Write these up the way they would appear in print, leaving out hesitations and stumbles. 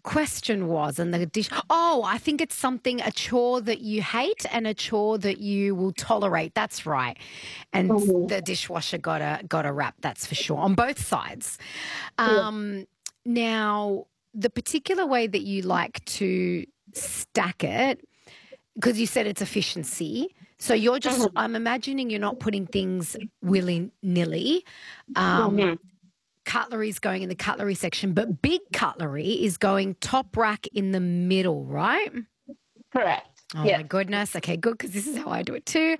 question was, and the dish. Oh, I think it's a chore that you hate and a chore that you will tolerate. That's right. And the dishwasher got a rap. That's for sure on both sides. Now, the particular way that you like to stack it, because you said it's efficiency. So you're just. I'm imagining you're not putting things willy-nilly. Cutlery's going in the cutlery section, but big cutlery is going top rack in the middle, right? Correct. Oh, my goodness. Okay, good, because this is how I do it too.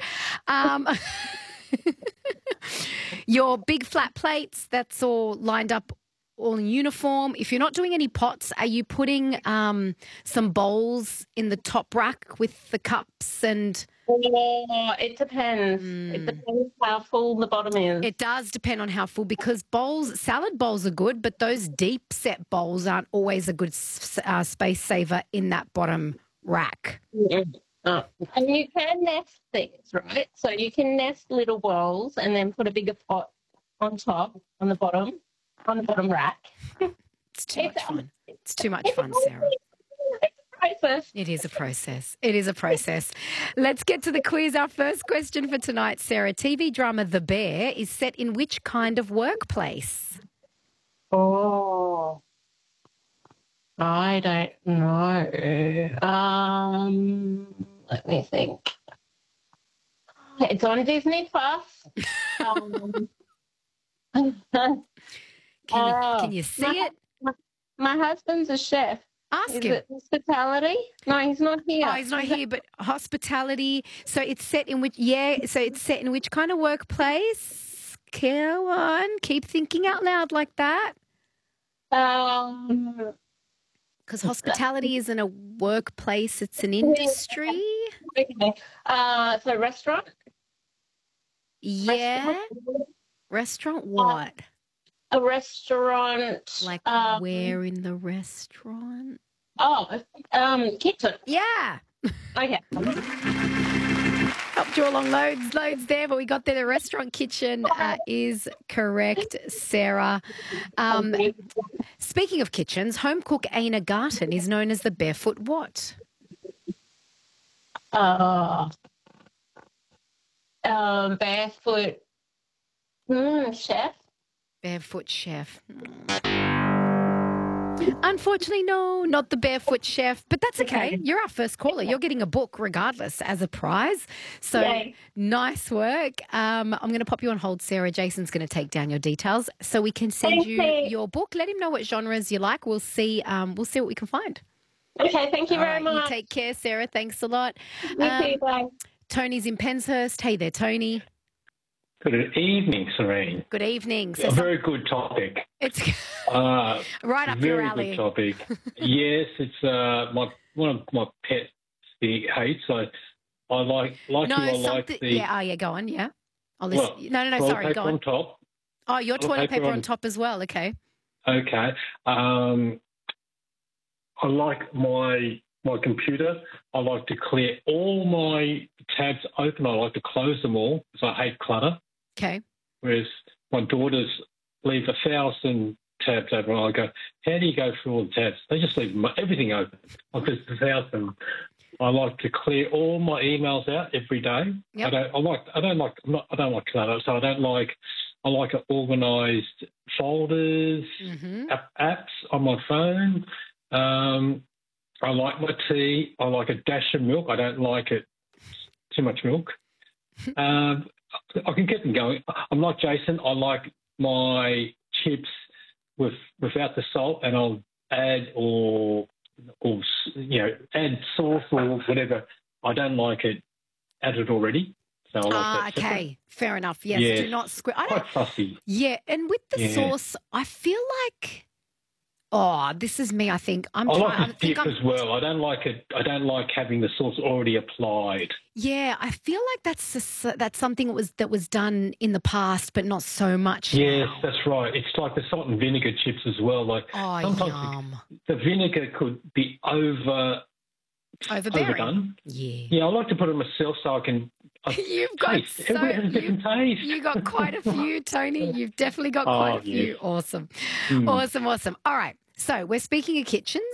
Your big flat plates, that's all lined up, all in uniform. If you're not doing any pots, are you putting some bowls in the top rack with the cups and... It depends. It depends how full the bottom is. It does depend on how full, because salad bowls are good, but those deep set bowls aren't always a good space saver in that bottom rack. And you can nest things, right? So you can nest little bowls and then put a bigger pot on top, on the bottom rack. It's too much fun. It's too much fun, Sarah. Process. It is a process. It is a process. Let's get to the quiz. Our first question for tonight, Sarah. TV drama The Bear is set in which kind of workplace? Oh, I don't know. Let me think. It's on Disney Plus. Can you see it? My husband's a chef. Ask Is him. it hospitality? No, he's not here. Oh, he's not here, but hospitality. So it's set in which, so it's set in which kind of workplace? Go on, keep thinking out loud like that. Because hospitality isn't a workplace, it's an industry. Okay. So restaurant? Yeah. Restaurant what? A restaurant. Like where in the restaurant? Kitchen. Yeah. Okay. Helped you along loads there, but we got there. The restaurant kitchen is correct, Sarah. Speaking of kitchens, home cook Aina Garten is known as the barefoot what? Barefoot chef. Barefoot chef. Unfortunately, no, not the barefoot chef, but that's okay. You're our first caller. You're getting a book regardless as a prize. So nice work. I'm going to pop you on hold, Sarah. Jason's going to take down your details so we can send you your book. Let him know what genres you like. We'll see what we can find. Okay, thank you very much. You take care, Sarah. Thanks a lot. You too, bye. Tony's in Penshurst. Hey there, Tony. Good evening, Serene. Good evening. A very good topic. It's right up your alley. Very good topic. Yes, it's one of my pets he hates. I like the... Yeah, go on, yeah. I'll listen. No, sorry, go on. On top. Oh, your toilet paper on top as well, okay. Okay. I like my computer. I like to clear all my tabs open. I like to close them all because I hate clutter. Okay. Whereas my daughters leave 1,000 tabs open. I go, how do you go through all the tabs? They just leave everything open. Like there's 1,000. I like to clear all my emails out every day. Yep. I don't like clutter, so I like organised folders, apps on my phone. I like my tea. I like a dash of milk. I don't like it too much milk. I can get them going. I'm like Jason. I like my chips without the salt, and I'll add add sauce or whatever. I don't like it added already. So I like that okay. separate. Fair enough. Yes. Do not Quite fussy. Yeah, and with the sauce, I feel like... Oh, this is me, I think. I like the dip as well. I don't like it. I don't like having the sauce already applied. Yeah, I feel like that's something that was done in the past, but not so much Yes, now. that's right. It's like the salt and vinegar chips as well. Like sometimes the vinegar could be overdone. Yeah. I like to put it myself so I can You've got taste. Everybody has a different taste. You got quite a few, Tony. You've definitely got quite a few. Yes. Awesome. Awesome. All right. So we're speaking of kitchens.